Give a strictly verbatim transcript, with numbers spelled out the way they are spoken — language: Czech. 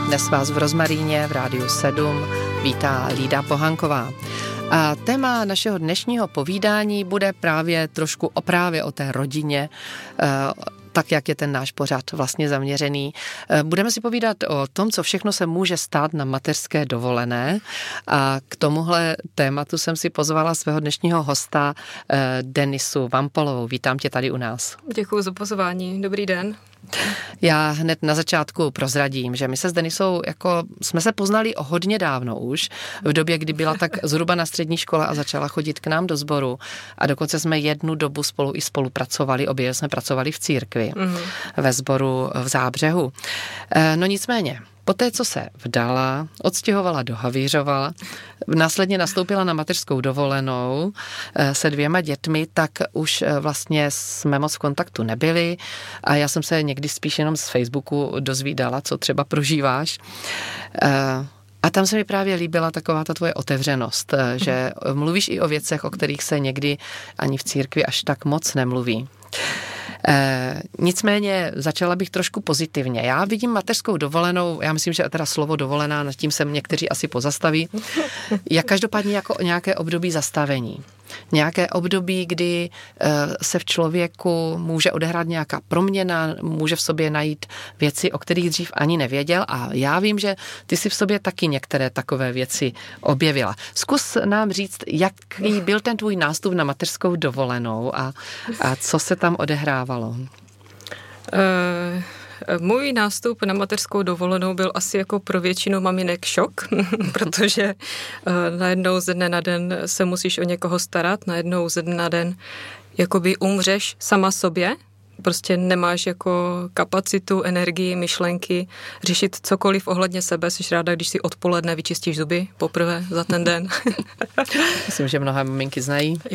Dnes vás v Rozmaríně v Rádiu sedm vítá Lída Pohanková. A téma našeho dnešního povídání bude právě trošku o právě o té rodině, tak jak je ten náš pořad vlastně zaměřený. Budeme si povídat o tom, co všechno se může stát na mateřské dovolené, a k tomuhle tématu jsem si pozvala svého dnešního hosta Denisu Vampolovou. Vítám tě tady u nás. Děkuji za pozvání. Dobrý den. Já hned na začátku prozradím, že my se s Denisou jako jsme se poznali o hodně dávno už, v době, kdy byla tak zhruba na střední škole a začala chodit k nám do sboru, a dokonce jsme jednu dobu spolu i spolupracovali, obě jsme pracovali v církvi, mm-hmm. ve sboru v Zábřehu. No nicméně, poté, co se vdala, odstěhovala do Havířova, následně nastoupila na mateřskou dovolenou se dvěma dětmi, tak už vlastně jsme moc v kontaktu nebyli a já jsem se někdy spíš jenom z Facebooku dozvídala, co třeba prožíváš. A tam se mi právě líbila taková ta tvoje otevřenost, že mluvíš i o věcech, o kterých se někdy ani v církvi až tak moc nemluví. E, nicméně začala bych trošku pozitivně. Já vidím mateřskou dovolenou, já myslím, že teda slovo dovolená, nad tím se někteří asi pozastaví, jak každopádně jako nějaké období zastavení. Nějaké období, kdy e, se v člověku může odehrát nějaká proměna, může v sobě najít věci, o kterých dřív ani nevěděl, a já vím, že ty si v sobě taky některé takové věci objevila. Zkus nám říct, jaký byl ten tvůj nástup na mateřskou dovolenou a, a co se tam odehrávalo? Uh... Můj nástup na mateřskou dovolenou byl asi jako pro většinu maminek šok, protože najednou ze dne na den se musíš o někoho starat, najednou ze dne na den jakoby umřeš sama sobě, prostě nemáš jako kapacitu, energii, myšlenky řešit cokoliv ohledně sebe. Jsi ráda, když si odpoledne vyčistíš zuby poprvé za ten den. Myslím, že mnohé maminky znají.